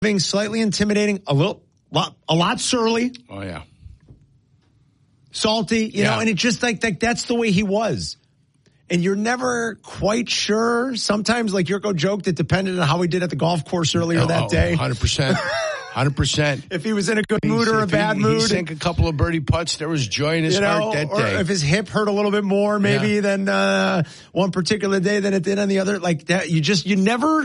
being slightly intimidating, a lot surly. Oh, yeah. Salty, you know, and it just like that's the way he was. And you're never quite sure. Sometimes, like Yurko joked, it depended on how he did at the golf course earlier that day. 100%. 100%. If he was in a good mood or a bad mood. He sank a couple of birdie putts. There was joy in his heart that day. Or if his hip hurt a little bit more maybe than one particular day than it did on the other. Like that, you never...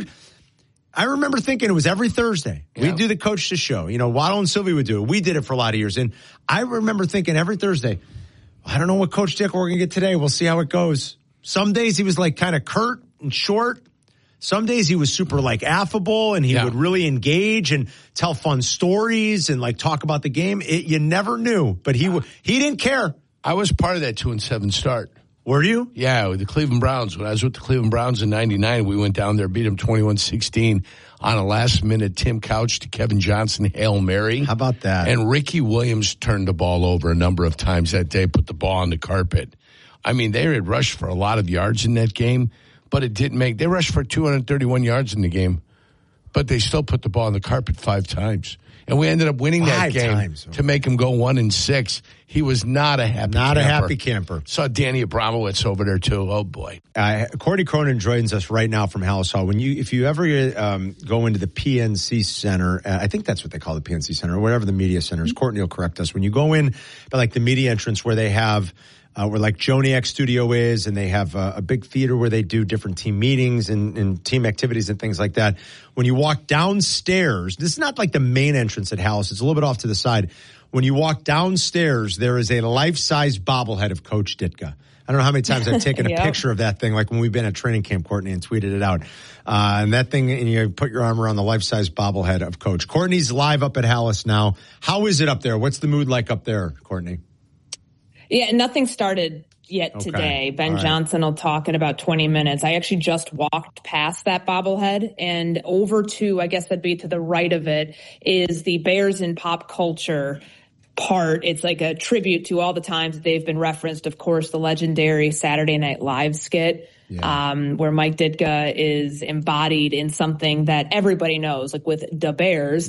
I remember thinking it was every Thursday. Yeah. We'd do the Coach to Show. You know, Waddle and Sylvie would do it. We did it for a lot of years. And I remember thinking every Thursday, I don't know what Coach Dick we're going to get today. We'll see how it goes. Some days he was like kind of curt and short. Some days he was super like affable and he would really engage and tell fun stories and like talk about the game. You never knew, but he didn't care. I was part of that 2-7 start. Were you? Yeah, with the Cleveland Browns. When I was with the Cleveland Browns in 99, we went down there, beat them 21-16 on a last-minute Tim Couch to Kevin Johnson Hail Mary. How about that? And Ricky Williams turned the ball over a number of times that day, put the ball on the carpet. I mean, they had rushed for a lot of yards in that game, but it didn't make – they rushed for 231 yards in the game, but they still put the ball on the carpet 5 times. And we ended up winning that game to make him go 1-6. He was not a happy camper. Saw Danny Abramowitz over there too. Oh boy. Courtney Cronin joins us right now from Hallis Hall. If you ever go into the PNC Center, I think that's what they call the PNC Center, or whatever the media center is. Courtney will correct us. When you go in, like the media entrance where they have where like Joniak Studio is, and they have a big theater where they do different team meetings and team activities and things like that. When you walk downstairs, this is not like the main entrance at Hallis. It's a little bit off to the side. When you walk downstairs, there is a life-size bobblehead of Coach Ditka. I don't know how many times I've taken a picture of that thing, like when we've been at training camp, Courtney, and tweeted it out. And that thing, and you put your arm around the life-size bobblehead of Coach. Courtney's live up at Hallis now. How is it up there? What's the mood like up there, Courtney? Yeah, nothing started yet today. Ben Johnson will talk in about 20 minutes. I actually just walked past that bobblehead, and over to, I guess that'd be to the right of it, is the Bears in Pop Culture part. It's like a tribute to all the times that they've been referenced. Of course, the legendary Saturday Night Live skit, where Mike Ditka is embodied in something that everybody knows, like with the Bears.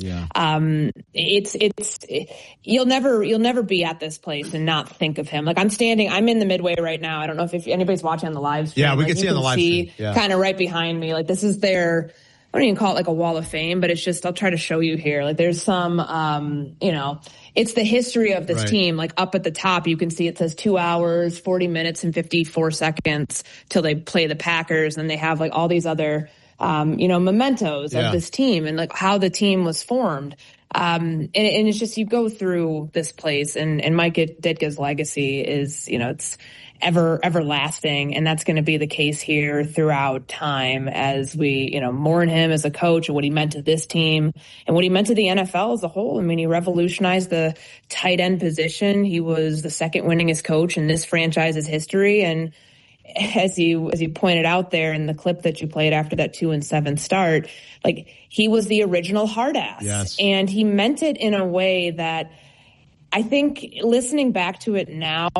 You'll never be at this place and not think of him. Like I'm in the midway right now. I don't know if anybody's watching on the live stream. Yeah, we can see on the live stream. Kind of right behind me. Like this is their, I don't even call it like a wall of fame, but it's just, I'll try to show you here. Like there's some, it's the history of this team. Like up at the top, you can see it says 2 hours, 40 minutes and 54 seconds till they play the Packers. And they have like all these other, mementos of this team and like how the team was formed. And it's just, you go through this place and Mike Ditka's legacy is, it's everlasting. And that's going to be the case here throughout time as we, mourn him as a coach and what he meant to this team and what he meant to the NFL as a whole. I mean, he revolutionized the tight end position. He was the second winningest coach in this franchise's history. And as you pointed out there in the clip that you played after that 2-7 start, like he was the original hard ass. Yes. And he meant it in a way that I think listening back to it now,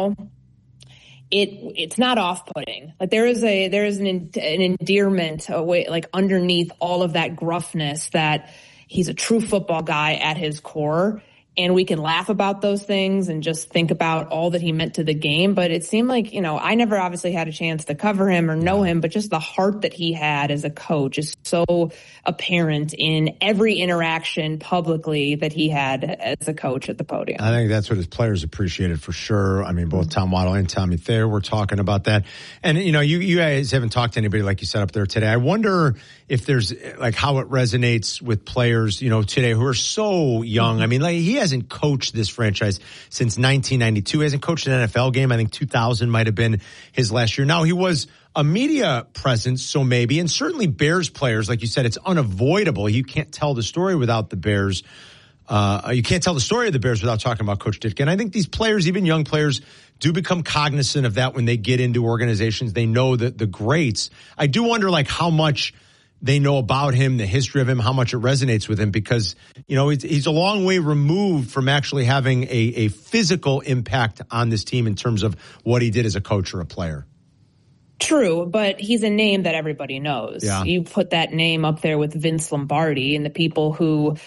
it's not off-putting. Like there is an endearment away, like underneath all of that gruffness, that he's a true football guy at his core. And we can laugh about those things and just think about all that he meant to the game. But it seemed like, I never obviously had a chance to cover him or know him, but just the heart that he had as a coach is so apparent in every interaction publicly that he had as a coach at the podium. I think that's what his players appreciated for sure. I mean, both Tom Waddle and Tommy Thayer were talking about that. And, you guys haven't talked to anybody like you said up there today. I wonder if there's like how it resonates with players, today who are so young. I mean, like he hasn't coached this franchise since 1992. He hasn't coached an NFL game. I think 2000 might have been his last year. Now, he was a media presence, so maybe, and certainly Bears players, like you said, it's unavoidable. You can't tell the story without the Bears. You can't tell the story of the Bears without talking about Coach Ditka. And I think these players, even young players, do become cognizant of that when they get into organizations. They know that the greats. I do wonder, like, how much they know about him, the history of him, how much it resonates with him, because, he's a long way removed from actually having a physical impact on this team in terms of what he did as a coach or a player. True, but he's a name that everybody knows. Yeah. You put that name up there with Vince Lombardi and the people who